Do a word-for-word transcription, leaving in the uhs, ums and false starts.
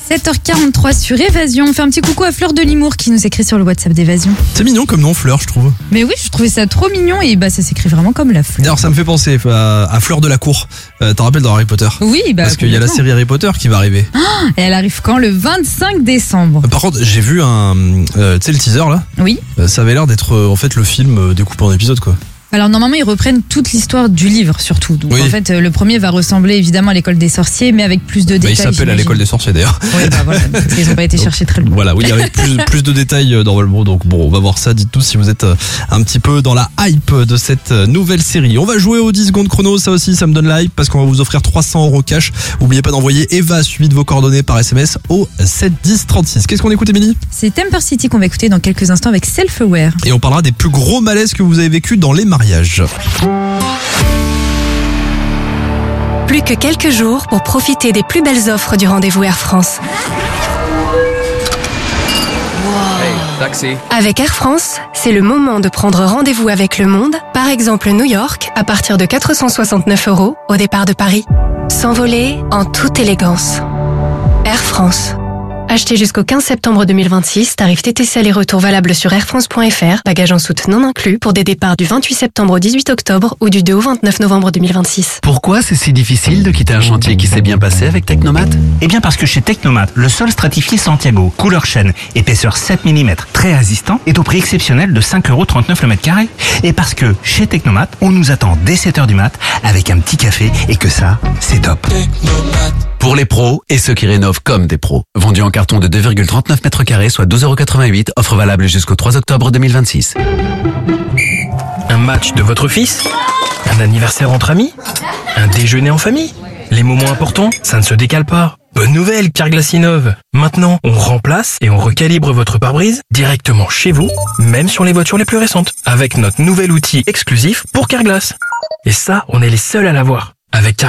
sept heures quarante-trois sur Évasion. On fait un petit coucou à Fleur de Limour qui nous écrit sur le WhatsApp d'Évasion. C'est mignon comme nom, Fleur, je trouve. Mais oui, je trouvais ça trop mignon et bah ça s'écrit vraiment comme la fleur. D'ailleurs, ça me fait penser à, à Fleur de la Cour. Euh, T'en rappelles dans Harry Potter? Oui, bah. Parce qu'il y a la série Harry Potter qui va arriver. Oh, et elle arrive quand? Le vingt-cinq décembre. Par contre, j'ai vu un. Euh, tu sais, le teaser là? Oui. Euh, ça avait l'air d'être euh, en fait le film euh, découpé en épisodes, quoi. Alors normalement ils reprennent toute l'histoire du livre surtout. Donc oui. En fait le premier va ressembler évidemment à l'école des sorciers mais avec plus de détails. Bah, il s'appelle à l'école des sorciers d'ailleurs. Oui bah voilà, parce qu'ils n'ont pas été donc, chercher très loin. Voilà, oui, avec plus, plus de détails euh, normalement. Donc bon, on va voir ça. Dites-nous si vous êtes euh, un petit peu dans la hype de cette euh, nouvelle série. On va jouer aux dix secondes chrono, ça aussi ça me donne la hype parce qu'on va vous offrir trois cents euros cash. N'oubliez pas d'envoyer Eva suivi de vos coordonnées par S M S au sept dix trente-six. Qu'est-ce qu'on écoute, Émilie? C'est Temper City qu'on va écouter dans quelques instants avec Self Aware. Et on parlera des plus gros malaises que vous avez vécu dans les mariages. Plus que quelques jours pour profiter des plus belles offres du rendez-vous Air France. Hey, taxi. Avec Air France, c'est le moment de prendre rendez-vous avec le monde, par exemple New York, à partir de quatre cent soixante-neuf euros au départ de Paris. S'envoler en toute élégance. Air France. Achetez jusqu'au quinze septembre deux mille vingt-six, tarif T T C aller-retour valable sur air france point f r, bagages en soute non inclus pour des départs du vingt-huit septembre au dix-huit octobre ou du deux au vingt-neuf novembre deux mille vingt-six. Pourquoi c'est si difficile de quitter un chantier qui s'est bien passé avec Technomat? Eh bien parce que chez Technomat, le sol stratifié Santiago, couleur chêne, épaisseur sept millimètres, très résistant, est au prix exceptionnel de cinq euros trente-neuf le mètre carré. Et parce que chez Technomat, on nous attend dès sept heures du mat avec un petit café et que ça, c'est top. Pour les pros et ceux qui rénovent comme des pros. Vendu en carton de deux virgule trente-neuf mètres carrés, soit douze euros quatre-vingt-huit. Offre valable jusqu'au trois octobre deux mille vingt-six. Un match de votre fils? Un anniversaire entre amis? Un déjeuner en famille? Les moments importants, ça ne se décale pas. Bonne nouvelle, Carglass innove. Maintenant, on remplace et on recalibre votre pare-brise directement chez vous, même sur les voitures les plus récentes, avec notre nouvel outil exclusif pour Carglass. Et ça, on est les seuls à l'avoir. Avec Carglass